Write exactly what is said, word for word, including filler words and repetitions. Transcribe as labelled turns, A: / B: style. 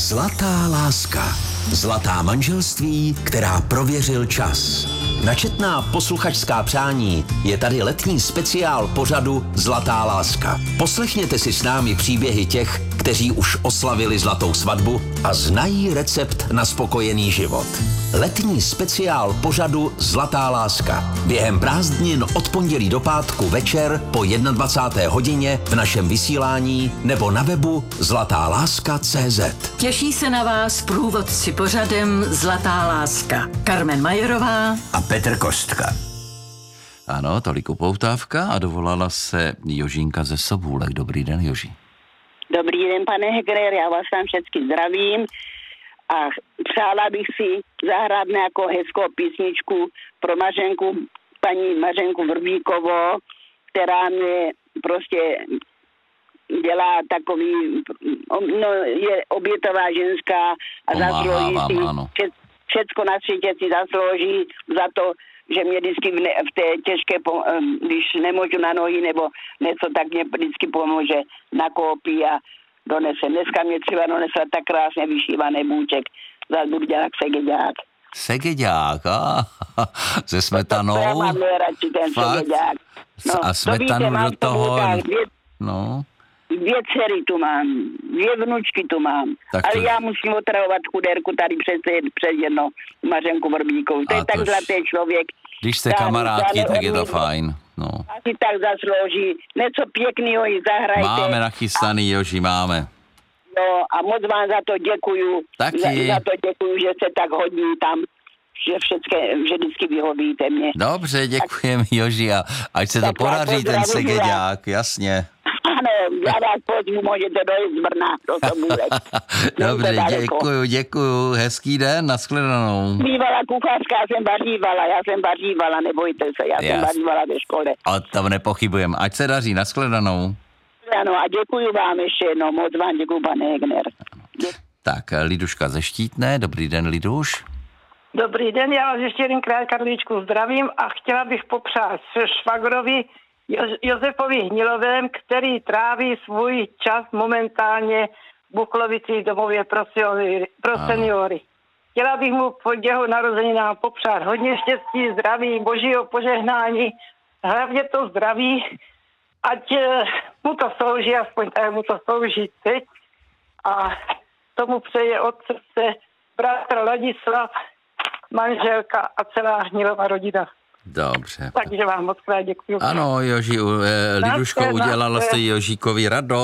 A: Zlatá láska. Zlatá manželství, která prověřil čas. Načetná posluchačská přání je tady letní speciál pořadu Zlatá láska. Poslechněte si s námi příběhy těch, kteří už oslavili zlatou svatbu a znají recept na spokojený život. Letní speciál pořadu Zlatá láska. Během prázdnin od pondělí do pátku večer po dvacáté jedné hodině v našem vysílání nebo na webu zlatá láska tečka cé zet.
B: Těší se na vás průvodci pořadem Zlatá láska. Karmen Majerová
A: A Petr Kostka.
C: Ano, tolik upoutávka a dovolala se Jožínka ze Sobůlek. Dobrý den, Joži.
D: Dobrý den, pane Hegerer, já vás tam všechny zdravím a přála bych si zahrát nějakou hezkou písničku pro Mařenku, paní Mařenku Vrbíkovou, která mě prostě dělá takový, no, je obětová ženská a
C: Pomáhá
D: zaslouží
C: vám,
D: si,
C: ano.
D: vše, všecko na světě si zaslouží za to, že mě vždycky v, ne, v té těžké, když nemůžu na nohy nebo něco, tak mě vždycky pomůže nakoupí a donese. Dneska mě třeba donesla tak krásně vyšívaný bůček. Zas budu dělat segeďák.
C: Segeďák, a se smetanou.
D: To já mám nejradši, ten segeďák. No,
C: a smetanu
D: víte,
C: do toho.
D: Dvě,
C: no.
D: dvě dcery tu mám, dvě vnučky tu mám.
C: Tak
D: ale
C: to...
D: já musím otravovat chudérku tady přes, přes jedno Mařenku Vrbíkovou. To
C: A
D: je tak
C: tož...
D: zlatý člověk.
C: Když jste kamarádky, tak je to fajn. No.
D: Asi tak zaslouží. Něco pěkného i zahrajte.
C: Máme nachystaný, Joži, máme.
D: Jo, a moc vám za to děkuju.
C: Taky.
D: Za, za to děkuju, že se tak hodí tam, že všetké, že vždycky vyhovíte mě.
C: Dobře, děkujem, Joži, a ať se to
D: Tak
C: podaří, ten
D: pozdravím
C: segeďák, jasně.
D: Ano, já vás pozvu, můžete dojít z Brna do Sobůlek.
C: Dobře, děkuju, děkuju, hezký den, nashledanou.
D: Bývala kuchařka, já jsem vařívala, já jsem vařívala, nebojte se, já
C: Jas.
D: jsem vařívala ve škole.
C: O tom nepochybujem, ať se daří, nashledanou.
D: Ano, a děkuju vám ještě jednou, moc vám děkuju, pane Hegner.
C: Tak, Liduška ze Štítné, dobrý den, Liduš.
E: Dobrý den, já vás ještě jedenkrát, Karličku, zdravím a chtěla bych popřát švagrovi Jo- Josefovi Hnilovém, který tráví svůj čas momentálně v Buchlovicích domově pro seniory. Pro seniory. Chtěla bych mu po jeho narozeninám popřát hodně štěstí, zdraví, božího požehnání, hlavně to zdraví, ať mu to slouží, aspoň tak mu to slouží teď. A tomu přeje od srdce bratr Ladislav, manželka a celá Hnilova rodina.
C: Dobře.
E: Takže vám moc krát děkuju.
C: Ano, Joži, Liduško, udělala jste Jožíkovi radost.